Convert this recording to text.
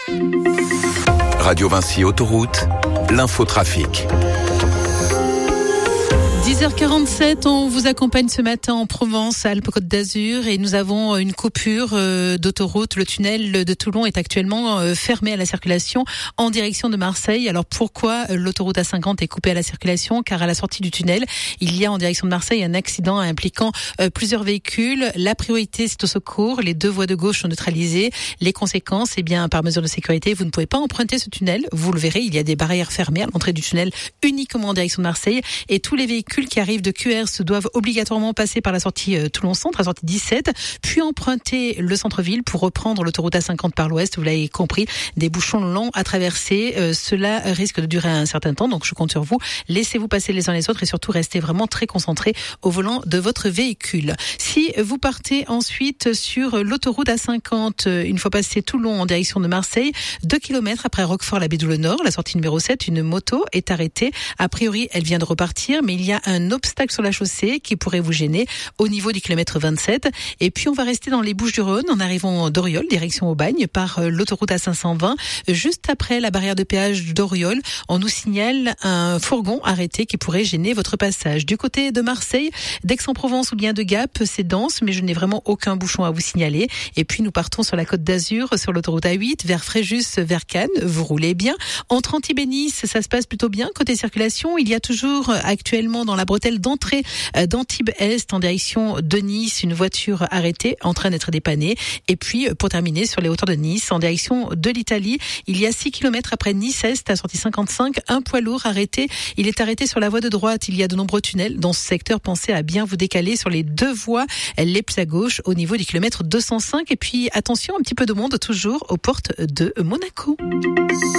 Radio Vinci Autoroute, l'infotrafic. 10h47, on vous accompagne ce matin en Provence, Alpes-Côte d'Azur, et nous avons une coupure d'autoroute. Le tunnel de Toulon est actuellement fermé à la circulation en direction de Marseille. Alors pourquoi l'autoroute A50 est coupée à la circulation? Car à la sortie du tunnel, il y a en direction de Marseille un accident impliquant plusieurs véhicules. La priorité, c'est au secours. Les deux voies de gauche sont neutralisées. Les conséquences, eh bien, par mesure de sécurité, vous ne pouvez pas emprunter ce tunnel. Vous le verrez, il y a des barrières fermées à l'entrée du tunnel uniquement en direction de Marseille, et tous les véhicules qui arrivent de QRS doivent obligatoirement passer par la sortie Toulon Centre, la sortie 17, puis emprunter le centre-ville pour reprendre l'autoroute A50 par l'ouest. Vous l'avez compris, des bouchons longs à traverser. Cela risque de durer un certain temps, donc je compte sur vous. Laissez-vous passer les uns les autres et surtout restez vraiment très concentrés au volant de votre véhicule. Si vous partez ensuite sur l'autoroute A50, une fois passé Toulon en direction de Marseille, 2 km après Roquefort-la-Bédoule-Nord, la sortie numéro 7, une moto est arrêtée. A priori, elle vient de repartir, mais il y a un obstacle sur la chaussée qui pourrait vous gêner au niveau du kilomètre 27. Et puis on va rester dans les Bouches-du-Rhône en arrivant d'Oriol, direction Aubagne, par l'autoroute A520. Juste après la barrière de péage d'Oriol, on nous signale un fourgon arrêté qui pourrait gêner votre passage. Du côté de Marseille, d'Aix-en-Provence ou bien de Gap, c'est dense, mais je n'ai vraiment aucun bouchon à vous signaler. Et puis nous partons sur la Côte d'Azur, sur l'autoroute A8, vers Fréjus, vers Cannes. Vous roulez bien. Entre Antibes et Nice, ça se passe plutôt bien. Côté circulation, il y a toujours actuellement dans la bretelle d'entrée d'Antibes-Est en direction de Nice une voiture arrêtée en train d'être dépannée. Et puis pour terminer sur les hauteurs de Nice en direction de l'Italie, il y a 6 km après Nice-Est à sortie 55, un poids lourd arrêté. Il est arrêté sur la voie de droite. Il y a de nombreux tunnels dans ce secteur. Pensez à bien vous décaler sur les deux voies les plus à gauche au niveau du kilomètre 205. Et puis attention, un petit peu de monde toujours aux portes de Monaco.